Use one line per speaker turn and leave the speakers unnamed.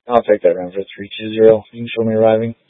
I'll take that round for 320. You can show me arriving.